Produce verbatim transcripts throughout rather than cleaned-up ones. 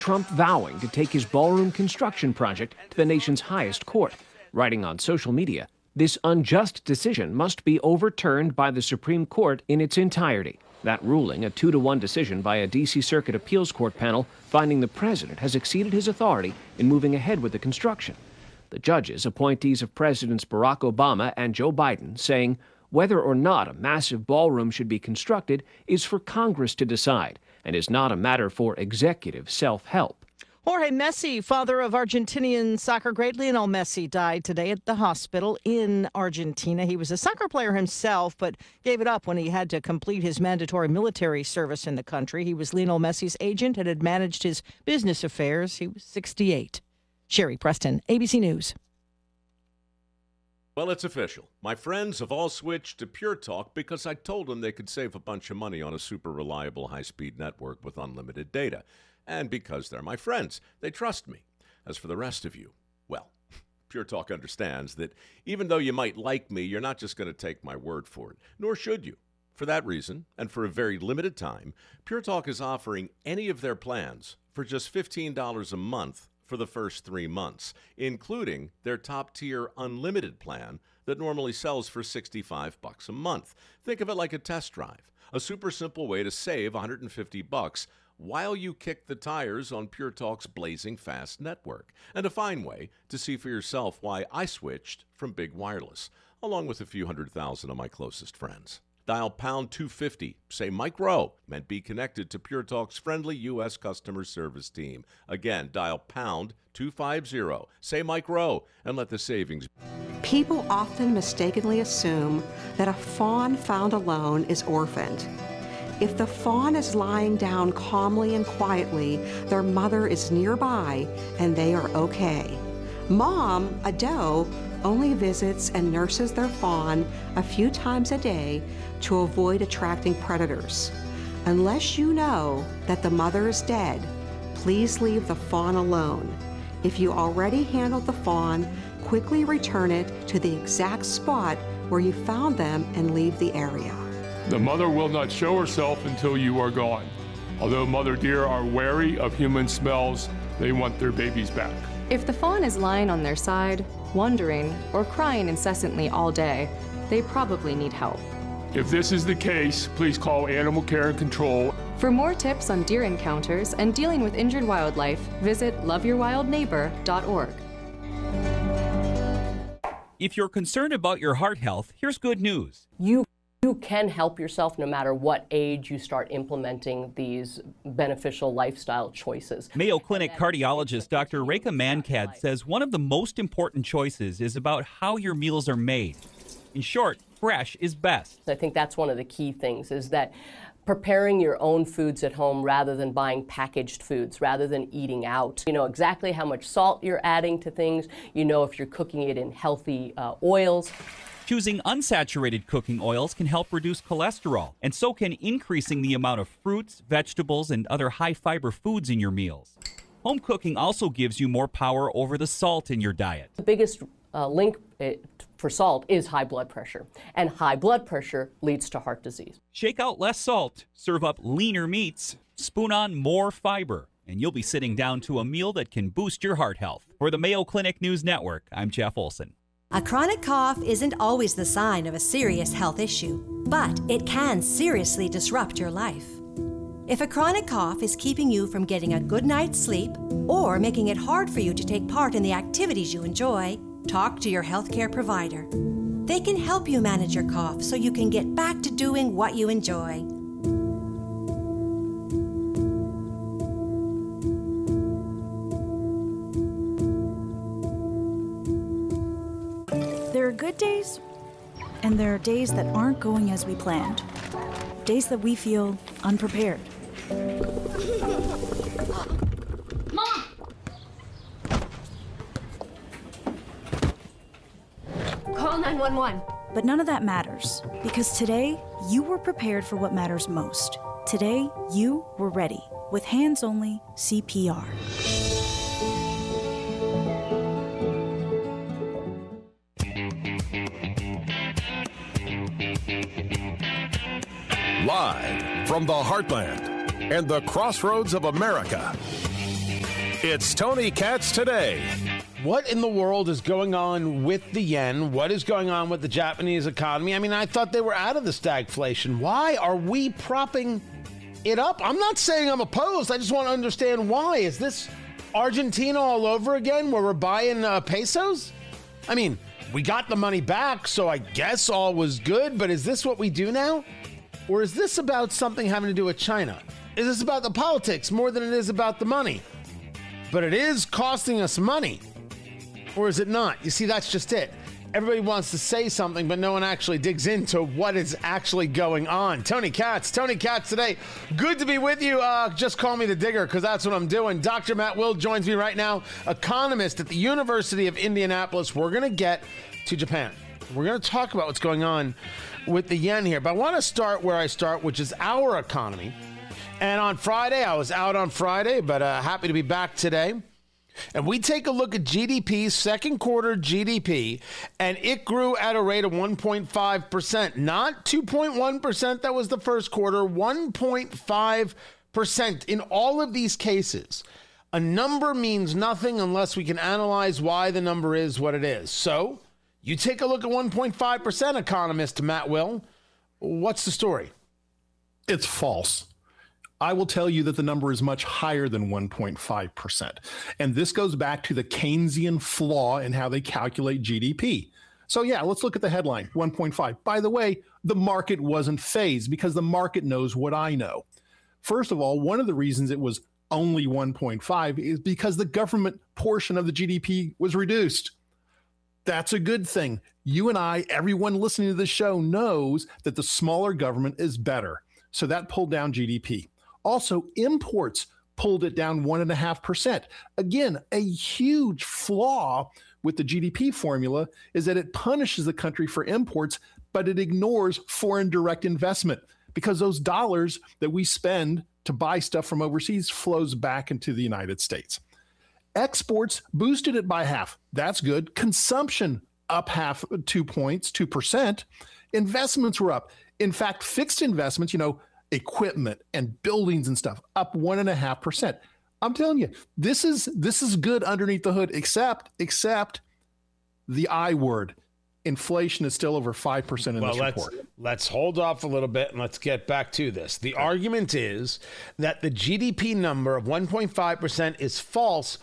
Trump vowing to take his ballroom construction project to the nation's highest court, writing on social media, "This unjust decision must be overturned by the Supreme Court in its entirety." That ruling, a two to one decision by a D C Circuit Appeals Court panel, finding the president has exceeded his authority in moving ahead with the construction. The judges, appointees of Presidents Barack Obama and Joe Biden, saying whether or not a massive ballroom should be constructed is for Congress to decide and is not a matter for executive self-help. Jorge Messi, father of Argentinian soccer great Lionel Messi, died today at the hospital in Argentina. He was a soccer player himself, but gave it up when he had to complete his mandatory military service in the country. He was Lionel Messi's agent and had managed his business affairs. He was sixty-eight. Sherry Preston, A B C News. Well, it's official. My friends have all switched to Pure Talk because I told them they could save a bunch of money on a super reliable high-speed network with unlimited data. And because they're my friends, they trust me. As for the rest of you, well, Pure Talk understands that even though you might like me, you're not just going to take my word for it, nor should you. For that reason, and for a very limited time, Pure Talk is offering any of their plans for just fifteen dollars a month for the first three months, including their top-tier unlimited plan that normally sells for sixty-five bucks a month. Think of it like a test drive, a super simple way to save one hundred fifty bucks while you kick the tires on Pure Talk's blazing fast network, and a fine way to see for yourself why I switched from Big Wireless, along with a few hundred thousand of my closest friends. Dial pound two fifty, say Mike Rowe, and be connected to Pure Talk's friendly U S customer service team. Again, dial pound two fifty, say Mike Rowe, and let the savings. People often mistakenly assume that a fawn found alone is orphaned. If the fawn is lying down calmly and quietly, their mother is nearby and they are okay. Mom, a doe, only visits and nurses their fawn a few times a day to avoid attracting predators. Unless you know that the mother is dead, please leave the fawn alone. If you already handled the fawn, quickly return it to the exact spot where you found them and leave the area. The mother will not show herself until you are gone. Although mother deer are wary of human smells, they want their babies back. If the fawn is lying on their side, wandering, or crying incessantly all day, they probably need help. If this is the case, please call Animal Care and Control. For more tips on deer encounters and dealing with injured wildlife, visit love your wild neighbor dot org. If you're concerned about your heart health, here's good news. You You can help yourself no matter what age you start implementing these beneficial lifestyle choices. Mayo Clinic cardiologist Doctor Reka Mankad says one of the most important choices is about how your meals are made. In short, fresh is best. I think that's one of the key things, is that preparing your own foods at home rather than buying packaged foods, rather than eating out. You know exactly how much salt you're adding to things. You know if you're cooking it in healthy uh, oils. Choosing unsaturated cooking oils can help reduce cholesterol, and so can increasing the amount of fruits, vegetables, and other high-fiber foods in your meals. Home cooking also gives you more power over the salt in your diet. The biggest uh, link it, for salt is high blood pressure, and high blood pressure leads to heart disease. Shake out less salt, serve up leaner meats, spoon on more fiber, and you'll be sitting down to a meal that can boost your heart health. For the Mayo Clinic News Network, I'm Jeff Olson. A chronic cough isn't always the sign of a serious health issue, but it can seriously disrupt your life. If a chronic cough is keeping you from getting a good night's sleep or making it hard for you to take part in the activities you enjoy, talk to your healthcare provider. They can help you manage your cough so you can get back to doing what you enjoy. There are good days, and there are days that aren't going as we planned. Days that we feel unprepared. Mom! Call nine one one. But none of that matters, because today, you were prepared for what matters most. Today, you were ready with hands-only C P R. Live from the heartland and the crossroads of America, It's Tony Katz Today. What in the world is going on with the yen? What is going on with the Japanese economy? I mean, I thought they were out of the stagflation. Why are we propping it up? I'm not saying I'm opposed. I just want to understand why. Is this Argentina all over again where we're buying uh, pesos? I mean, we got the money back, so I guess all was good. But is this what we do now? Or is this about something having to do with China? Is this about the politics more than it is about the money? But it is costing us money. Or is it not? You see, that's just it. Everybody wants to say something, but no one actually digs into what is actually going on. Tony Katz, Tony Katz Today. Good to be with you. Uh, just call me the digger, because that's what I'm doing. Doctor Matt Will joins me right now, economist at the University of Indianapolis. We're going to get to Japan. We're going to talk about what's going on with the yen here. But I want to start where I start, which is our economy. And on Friday, I was out on Friday, but uh, happy to be back today. And we take a look at G D P, second quarter G D P, and it grew at a rate of one point five percent. Not two point one percent, that was the first quarter, one point five percent. In all of these cases, a number means nothing unless we can analyze why the number is what it is. So, you take a look at one point five percent, economist Matt Will. What's the story? It's false. I will tell you that the number is much higher than one point five percent. And this goes back to the Keynesian flaw in how they calculate G D P. So yeah, let's look at the headline, one point five. By the way, the market wasn't phased because the market knows what I know. First of all, one of the reasons it was only one point five is because the government portion of the G D P was reduced. That's a good thing. You and I, everyone listening to the show knows that the smaller government is better. So that pulled down G D P. Also, imports pulled it down one point five percent. Again, a huge flaw with the G D P formula is that it punishes the country for imports, but it ignores foreign direct investment because those dollars that we spend to buy stuff from overseas flows back into the United States. Exports boosted it by half. That's good. Consumption up half, two points, two percent. Investments were up. In fact, fixed investments, you know, equipment and buildings and stuff up one and a half percent. I'm telling you, this is this is good underneath the hood, except except the I word. Inflation is still over five percent in well, this let's, report. Let's hold off a little bit and let's get back to this. The okay. argument is that the G D P number of one point five percent is false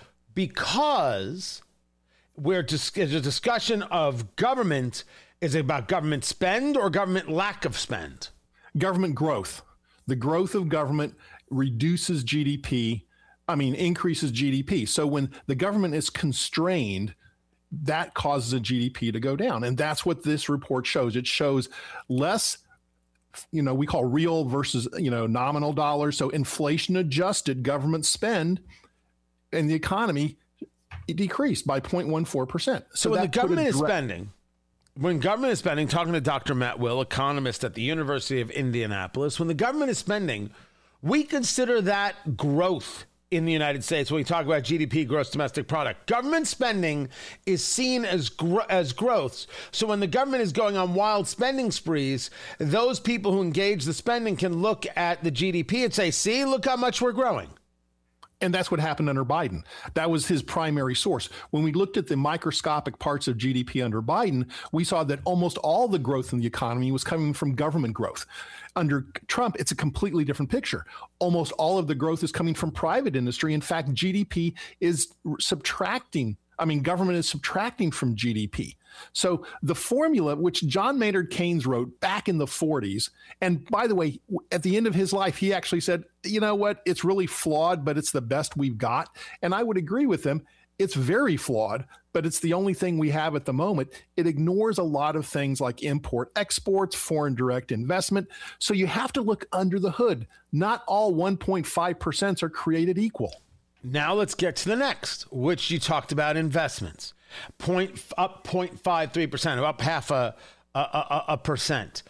because we're dis- a discussion of government. Is it about government spend or government lack of spend? Government growth. The growth of government reduces G D P, I mean, increases G D P. So when the government is constrained, that causes a G D P to go down. And that's what this report shows. It shows less, you know, we call real versus, you know, nominal dollars. So inflation adjusted government spend in the economy it decreased by zero point one four percent. So, so when the government is spending, When government is spending, talking to Doctor Matt Will, economist at the University of Indianapolis, when the government is spending, we consider that growth in the United States. When we talk about G D P, gross domestic product, government spending is seen as gro- as growth. So when the government is going on wild spending sprees, those people who engage the spending can look at the G D P and say, see, look how much we're growing. And that's what happened under Biden. That was his primary source. When we looked at the microscopic parts of G D P under Biden, we saw that almost all the growth in the economy was coming from government growth. Under Trump, it's a completely different picture. Almost all of the growth is coming from private industry. In fact, G D P is subtracting. I mean, government is subtracting from G D P. So the formula, which John Maynard Keynes wrote back in the forties, and by the way, at the end of his life, he actually said, you know what, it's really flawed, but it's the best we've got. And I would agree with him. It's very flawed, but it's the only thing we have at the moment. It ignores a lot of things like import, exports, foreign direct investment. So you have to look under the hood. Not all one point five percent are created equal. Now let's get to the next, which you talked about investments. Point up zero point five three percent, up half a, a, a, a percent.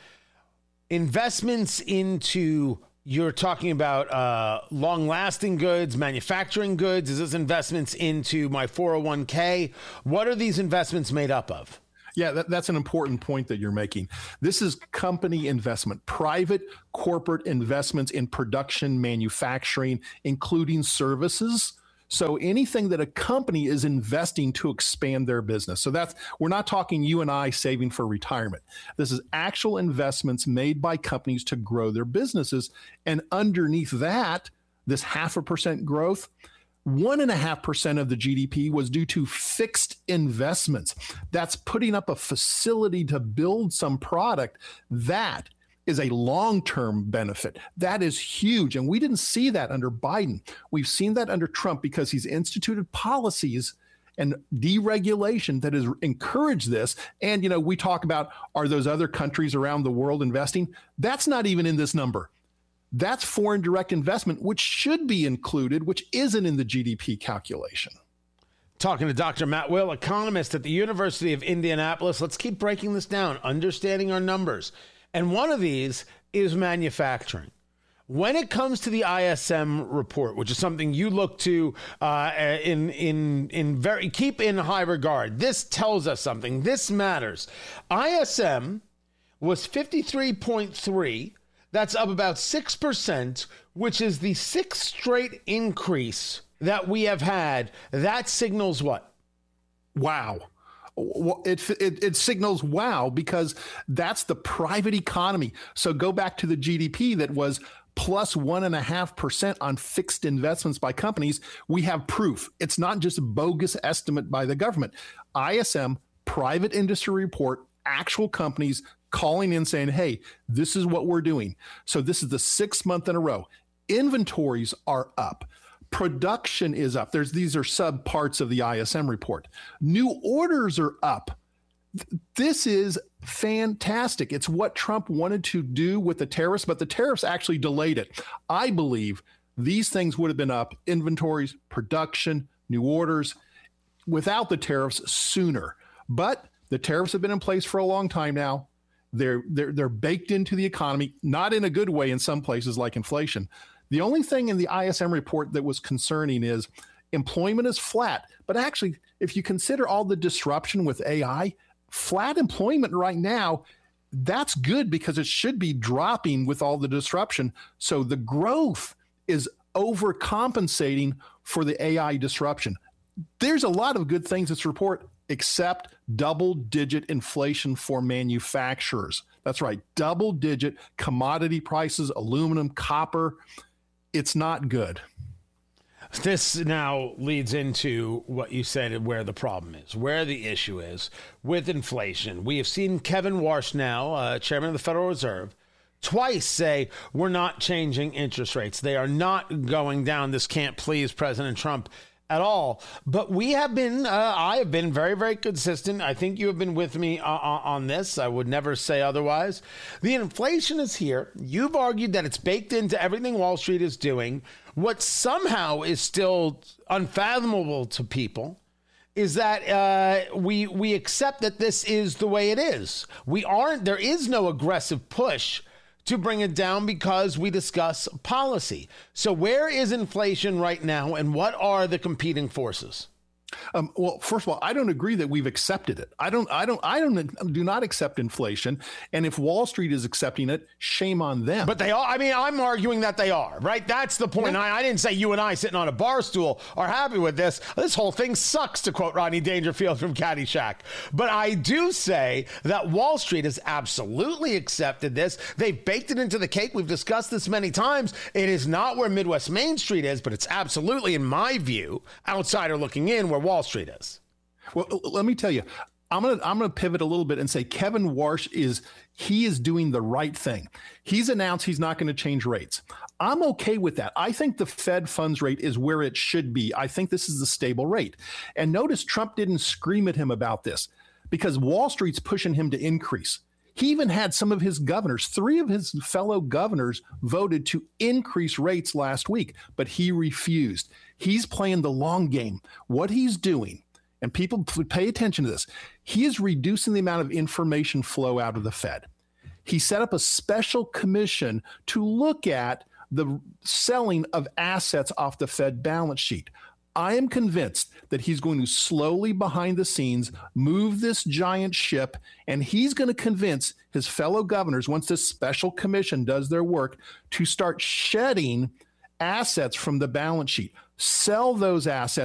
Investments into, you're talking about uh, long-lasting goods, manufacturing goods. Is this investments into my four oh one k? What are these investments made up of? Yeah, that, that's an important point that you're making. This is company investment, private corporate investments in production, manufacturing, including services. So anything that a company is investing to expand their business. So that's, we're not talking you and I saving for retirement. This is actual investments made by companies to grow their businesses. And underneath that, this half a percent growth, one and a half percent of the G D P was due to fixed investments. That's putting up a facility to build some product. That is a long-term benefit. That is huge. And we didn't see that under Biden. We've seen that under Trump because he's instituted policies and deregulation that has encouraged this. And, you know, we talk about, are those other countries around the world investing? That's not even in this number. That's foreign direct investment, which should be included, which isn't in the G D P calculation. Talking to Doctor Matt Will, economist at the University of Indianapolis. Let's keep breaking this down, understanding our numbers. And one of these is manufacturing. When it comes to the I S M report, which is something you look to uh, in in in very keep in high regard, this tells us something. This matters. I S M was fifty-three point three. That's up about six percent, which is the sixth straight increase that we have had. That signals what? Wow. It, it it signals wow, because that's the private economy. So go back to the G D P that was plus one and a half percent on fixed investments by companies. We have proof. It's not just a bogus estimate by the government. I S M, private industry report, actual companies calling in saying, hey, this is what we're doing. So this is the sixth month in a row. Inventories are up. Production is up. There's these are sub parts of the I S M report. New orders are up. This is fantastic. It's what Trump wanted to do with the tariffs, but the tariffs actually delayed it. I believe these things would have been up: inventories, production, new orders, without the tariffs sooner. But the tariffs have been in place for a long time now. They're they're they're baked into the economy, not in a good way in some places like inflation. The only thing in the I S M report that was concerning is employment is flat. But actually, if you consider all the disruption with A I, flat employment right now, that's good because it should be dropping with all the disruption. So the growth is overcompensating for the A I disruption. There's a lot of good things in this report, except double-digit inflation for manufacturers. That's right, double-digit commodity prices, aluminum, copper. It's not good. This now leads into what you said, where the problem is, where the issue is with inflation. We have seen Kevin Warsh now, uh, chairman of the Federal Reserve, twice say we're not changing interest rates. They are not going down. This can't please President Trump at all. But we have been, uh, I have been very, very consistent. I think you have been with me uh, on this. I would never say otherwise. The inflation is here. You've argued that it's baked into everything Wall Street is doing. What somehow is still unfathomable to people is that uh, we we accept that this is the way it is. We aren't, there is no aggressive push to bring it down because we discuss policy. So where is inflation right now, and what are the competing forces? Um, well, first of all, I don't agree that we've accepted it. I don't, I don't, I don't, do not accept inflation. And if Wall Street is accepting it, shame on them. But they are. I mean, I'm arguing that they are, right? That's the point. Yeah. I, I didn't say you and I sitting on a bar stool are happy with this. This whole thing sucks, to quote Rodney Dangerfield from Caddyshack. But I do say that Wall Street has absolutely accepted this. They've baked it into the cake. We've discussed this many times. It is not where Midwest Main Street is, but it's absolutely, in my view, outsider looking in, where Wall Street is. Well, let me tell you, I'm gonna I'm gonna pivot a little bit and say Kevin Warsh is he is doing the right thing. He's announced he's not going to change rates. I'm okay with that. I think the Fed funds rate is where it should be. I think this is a stable rate. And notice Trump didn't scream at him about this because Wall Street's pushing him to increase. He even had some of his governors, three of his fellow governors voted to increase rates last week, but he refused. He's playing the long game. What he's doing, and people pay attention to this, he is reducing the amount of information flow out of the Fed. He set up a special commission to look at the selling of assets off the Fed balance sheet. I am convinced that he's going to slowly behind the scenes move this giant ship, and he's going to convince his fellow governors, once this special commission does their work, to start shedding assets from the balance sheet, sell those assets